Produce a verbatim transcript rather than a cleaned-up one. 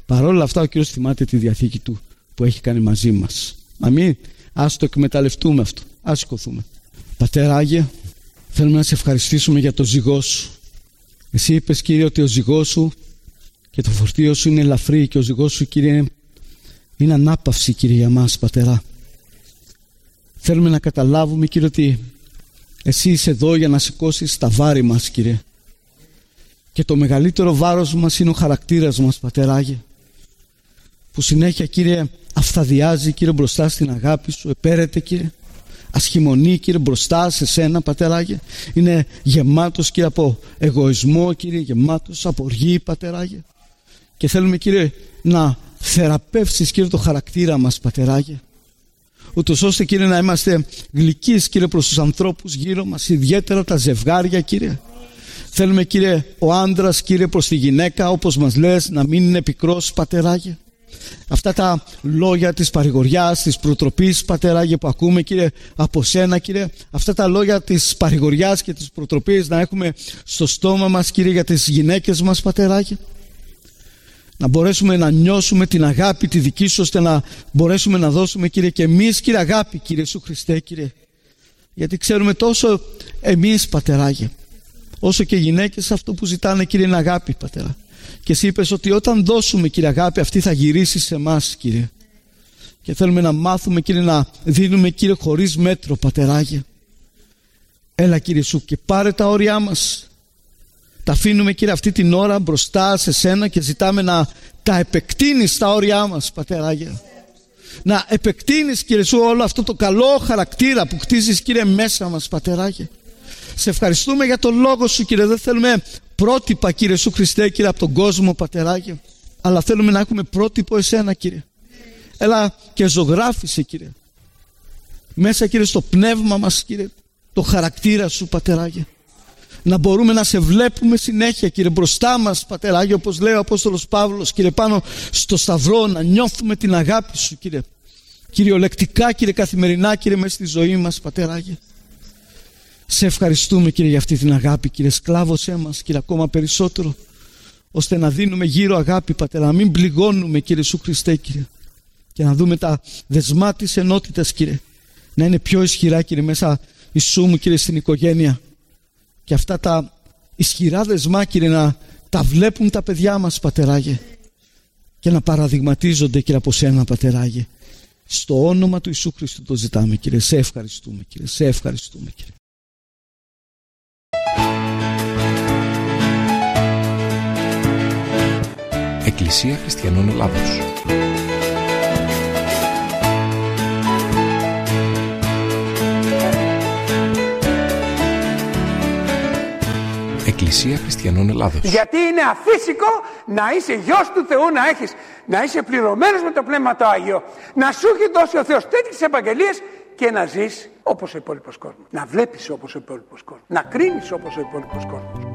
παρόλα αυτά ο Κύριος θυμάται τη Διαθήκη Του που έχει κάνει μαζί μας. Αμήν. Ας το εκμεταλλευτούμε αυτό. Ας σηκωθούμε. Πατέρα Άγιε, θέλουμε να σε ευχαριστήσουμε για το ζυγό Σου. Εσύ είπες, Κύριε, ότι ο ζυγός Σου και το φορτίο Σου είναι ελαφρύ και ο ζυγός Σου, Κύριε, είναι ανάπαυση, Κύριε, για μας, Πατέρα. Θέλουμε να καταλάβουμε, Κύριε, ότι Εσύ είσαι εδώ για να σηκώσεις τα βάρη μας, Κύριε. Και το μεγαλύτερο βάρος μας είναι ο χαρακτήρας μας, Πατέρα Άγιε, που συνέχεια, Κύριε, αυθαδιάζει, Κύριε, μπροστά στην αγάπη Σου, επέρεται, Κύριε, ασχημονεί, Κύριε, μπροστά σε Σένα, Πατέρα Άγιε. Είναι γεμάτος, Κύριε, από εγωισμό, Κύριε, γεμάτος από οργή, Πατέρα Άγιε. Και θέλουμε, Κύριε, να θεραπεύσεις, Κύριε, το χαρακτήρα μας, Πατέρα Άγιε, ούτως ώστε, Κύριε, να είμαστε γλυκείς, Κύριε, προς τους ανθρώπους γύρω μας, ιδιαίτερα τα ζευγάρια, Κύριε. Θέλουμε, Κύριε, ο άντρας, Κύριε, προς τη γυναίκα, όπως μας λες, να μην είναι πικρός, Πατέρα Άγιε. Αυτά τα λόγια της παρηγοριάς, της προτροπής, Πατέρα Άγιε, που ακούμε, Κύριε, από Σένα, Κύριε, αυτά τα λόγια της παρηγοριάς και της προτροπής να έχουμε στο στόμα μας, Κύριε, για τις γυναίκες μας, Πατέρα Άγιε. Να μπορέσουμε να νιώσουμε την αγάπη τη δική Σου, ώστε να μπορέσουμε να δώσουμε, Κύριε, και εμείς, Κύριε, αγάπη, Κύριε Ιησού Χριστέ, Κύριε. Γιατί ξέρουμε τόσο εμείς, Πατέρα Άγιε, όσο και οι γυναίκες, αυτό που ζητάνε, Κύριε, είναι αγάπη, Πατέρα. Και Εσύ είπες ότι όταν δώσουμε, Κύριε, αγάπη, αυτή θα γυρίσει σε εμάς, Κύριε. Και θέλουμε να μάθουμε, Κύριε, να δίνουμε, Κύριε, χωρίς μέτρο, Πατέρα Άγιε. Έλα, Κύριε Σου, και πάρε τα όρια μας. Τα αφήνουμε, Κύριε, αυτή την ώρα μπροστά σε Σένα και ζητάμε να τα επεκτείνεις τα όρια μας, Πατέρα Άγιε. Να επεκτείνεις, Κύριε Σου, όλο αυτό το καλό χαρακτήρα που χτίζεις, Κύριε, μέσα μας, Πατέρα Άγιε. Σε ευχαριστούμε για τον Λόγο Σου, Κύριε. Δεν θέλουμε πρότυπα, Κύριε Ιησού Χριστέ, Κύριε, από τον κόσμο, Πατέρα Άγιε, αλλά θέλουμε να έχουμε πρότυπο Εσένα, Κύριε. Έλα και ζωγράφισε, Κύριε, μέσα, Κύριε, στο πνεύμα μας, Κύριε, το χαρακτήρα Σου, Πατέρα Άγιε. Να μπορούμε να Σε βλέπουμε συνέχεια, Κύριε, μπροστά μας, Πατέρα Άγιε, όπως λέει ο Απόστολος Παύλος, Κύριε, πάνω στο σταυρό, να νιώθουμε την αγάπη Σου, Κύριε, κυριολεκτικά, Κύριε, καθημερινά, Κύριε, μέσα στη ζωή μας, Πατέρα Άγιε. Σε ευχαριστούμε, Κύριε, για αυτή την αγάπη, Κύριε. Σκλάβωσέ μας, Κύριε, ακόμα περισσότερο, ώστε να δίνουμε γύρω αγάπη, Πατέρα, να μην πληγώνουμε, Κύριε Ιησού Χριστέ, Κύριε, και να δούμε τα δεσμά της ενότητας, Κύριε, να είναι πιο ισχυρά, Κύριε, μέσα Ιησού μου, Κύριε, στην οικογένεια. Και αυτά τα ισχυρά δεσμά, Κύριε, να τα βλέπουν τα παιδιά μας, Πατέρα Άγιε, και να παραδειγματίζονται, Κύριε, από Σένα, Πατέρα Άγιε. Στο όνομα του Ιησού Χριστού το ζητάμε, Κύριε. Σε ευχαριστούμε, Κύριε. Σε ευχαριστούμε, Κύριε. Εκκλησία Χριστιανών Ελλάδος. Εκκλησία Χριστιανών Ελλάδος. Γιατί είναι αφύσικο να είσαι γιος του Θεού, να έχεις, να είσαι πληρωμένος με το Πνεύμα το Άγιο, να σου έχει δώσει ο Θεός τέτοιες επαγγελίες και να ζεις όπως ο υπόλοιπος κόσμος. Να βλέπεις όπως ο υπόλοιπος κόσμος. Να κρίνεις όπως ο υπόλοιπος κόσμος.